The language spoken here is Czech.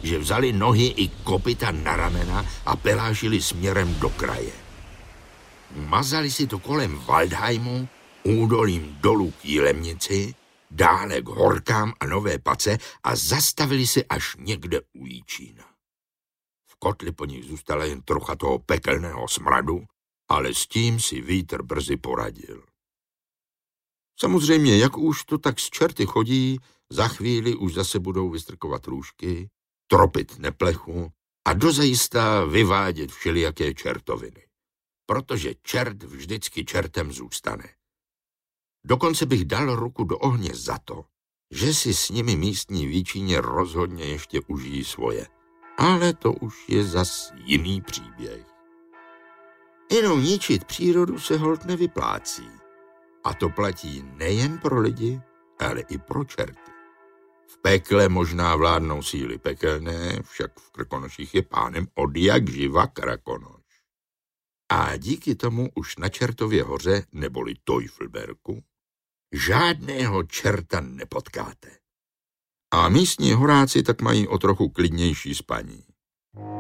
že vzali nohy i kopyta na ramena a pelážili směrem do kraje. Mazali si to kolem Waldheimu, údolím dolů k Jílemnici, dále k Horkám a Nové Pace a zastavili se až někde u Jíčína. V kotli po nich zůstala jen trocha toho pekelného smradu, ale s tím si vítr brzy poradil. Samozřejmě, jak už to tak s čerty chodí, za chvíli už zase budou vystrkovat růžky, tropit neplechu a dozajista vyvádět všelijaké čertoviny. Protože čert vždycky čertem zůstane. Dokonce bych dal ruku do ohně za to, že si s nimi místní Výčíně rozhodně ještě užijí svoje. Ale to už je zas jiný příběh. Jenom ničit přírodu se holt nevyplácí. A to platí nejen pro lidi, ale i pro čerty. V pekle možná vládnou síly pekelné, však v Krkonoších je pánem odjakživa Krakonoš. A díky tomu už na Čertově hoře, neboli Teufelberku, žádného čerta nepotkáte. A místní horáci tak mají o trochu klidnější spaní.